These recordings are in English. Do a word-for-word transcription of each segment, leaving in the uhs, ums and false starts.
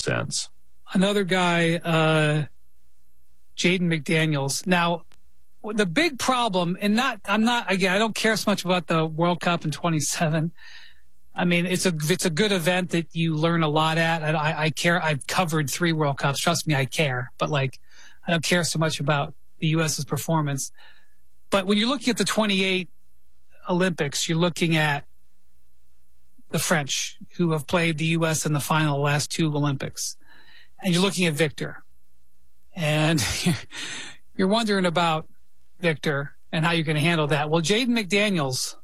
sense. Another guy, uh, Jaden McDaniels. Now, the big problem, and not, I'm not, again, I don't care so much about the World Cup in twenty-seven. I mean, it's a, it's a good event that you learn a lot at. I, I care. I've covered three World Cups. Trust me, I care. But like, I don't care so much about the U S's performance. But when you're looking at the twenty-eight Olympics, you're looking at the French, who have played the U S in the final the last two Olympics. And you're looking at Victor. And you're wondering about Victor and how you're going to handle that. Well, Jaden McDaniels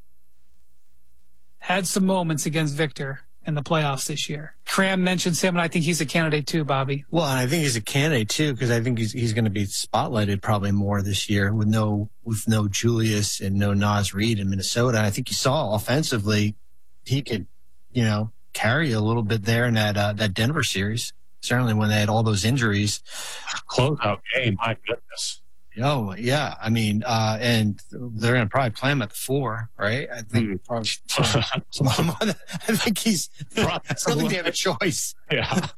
had some moments against Victor in the playoffs this year. Cram mentions him, and I think he's a candidate too, Bobby. Well, and I think he's a candidate too, because I think he's he's going to be spotlighted probably more this year with no with no Julius and no Naz Reid in Minnesota. And I think you saw offensively he could, you know, carry a little bit there in that uh, that Denver series. Certainly when they had all those injuries. Closeout game, my goodness. Oh, yeah. I mean, uh, and they're going to probably play him at the four, right? I think Mm. probably, I think he's, I don't think they have a choice. Yeah.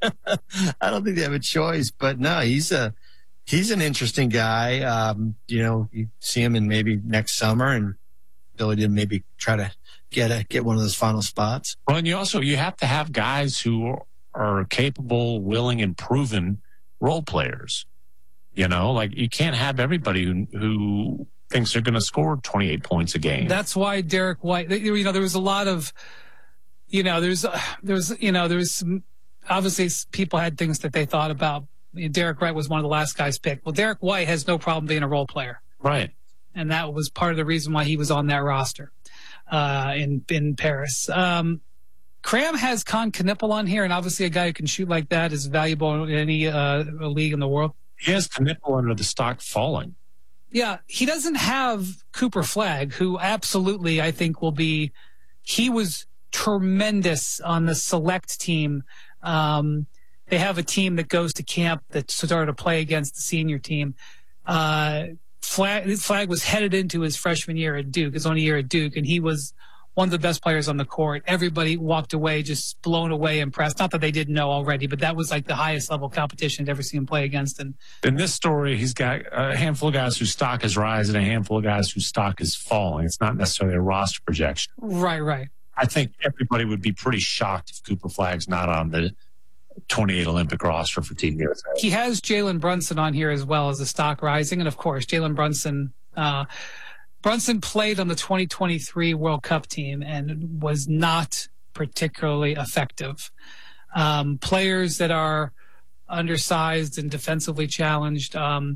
I don't think they have a choice, but no, he's a, he's an interesting guy. Um, you know, you see him in maybe next summer and ability to maybe try to get a, get one of those final spots. Well, and you also, you have to have guys who are capable, willing, and proven role players. You know, like you can't have everybody who, who thinks they're going to score twenty-eight points a game. That's why Derek White, you know, there was a lot of, you know, there's, uh, there's, you know, there's some, obviously people had things that they thought about. Derek White was one of the last guys picked. Well, Derek White has no problem being a role player. Right. And that was part of the reason why he was on that roster uh, in, in Paris. Um, Cram has Con Knipple on here, and obviously a guy who can shoot like that is valuable in any uh, league in the world. He has Knipple under the stock falling. Yeah, he doesn't have Cooper Flagg, who absolutely I think will be. He was tremendous on the select team. Um, they have a team that goes to camp that started to play against the senior team. Uh, Flagg, Flagg was headed into his freshman year at Duke, his only year at Duke, and he was one of the best players on the court. Everybody walked away just blown away, impressed. Not that they didn't know already, but that was like the highest level competition I'd ever seen him play against. And in this story, he's got a handful of guys whose stock is rising and a handful of guys whose stock is falling. It's not necessarily a roster projection. Right, right. I think everybody would be pretty shocked if Cooper Flagg's not on the twenty-eight Olympic roster for Team U S A. He has Jalen Brunson on here as well as the stock rising. And of course, Jalen Brunson, uh, Brunson played on the twenty twenty-three World Cup team and was not particularly effective. Um, players that are undersized and defensively challenged um,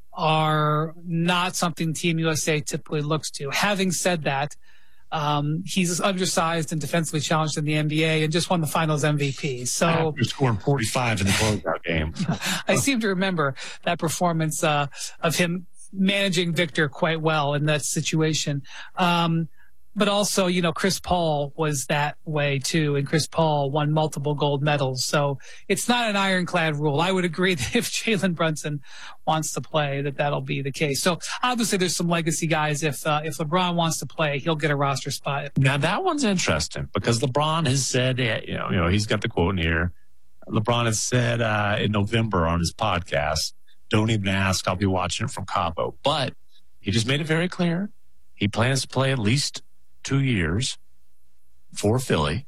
are not something Team U S A typically looks to. Having said that, um, he's undersized and defensively challenged in the N B A and just won the Finals M V P. So after scoring forty-five in the closeout game. I seem to remember that performance uh, of him managing Victor quite well in that situation. Um, but also, you know, Chris Paul was that way too. And Chris Paul won multiple gold medals. So it's not an ironclad rule. I would agree that if Jalen Brunson wants to play, that that'll be the case. So obviously there's some legacy guys. If, uh, if LeBron wants to play, he'll get a roster spot. Now that one's interesting because LeBron has said, you know, you know, he's got the quote in here. LeBron has said, uh, in November on his podcast, don't even ask. I'll be watching it from Cabo. But he just made it very clear. He plans to play at least two years for Philly.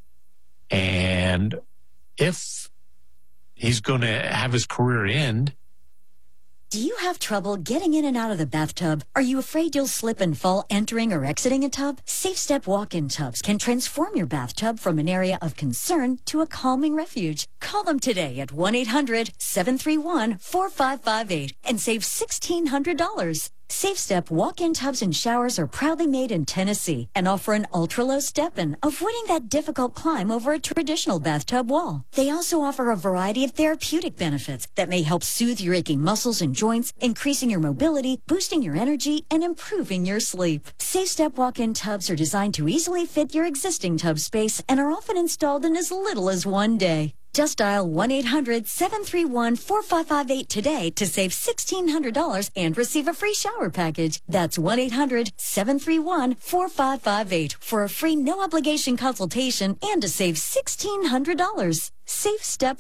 And if he's going to have his career end. Do you have trouble getting in and out of the bathtub? Are you afraid you'll slip and fall entering or exiting a tub? Safe Step walk-in tubs can transform your bathtub from an area of concern to a calming refuge. Call them today at one eight hundred seven three one four five five eight and save sixteen hundred dollars. Safe Step walk-in tubs and showers are proudly made in Tennessee and offer an ultra-low step-in, avoiding that difficult climb over a traditional bathtub wall. They also offer a variety of therapeutic benefits that may help soothe your aching muscles and joints, increasing your mobility, boosting your energy, and improving your sleep. Safe Step walk-in tubs are designed to easily fit your existing tub space and are often installed in as little as one day. Just dial one eight hundred seven three one four five five eight today to save sixteen hundred dollars and receive a free shower package. That's one eight hundred seven three one four five five eight for a free no-obligation consultation and to save sixteen hundred dollars. Safe Step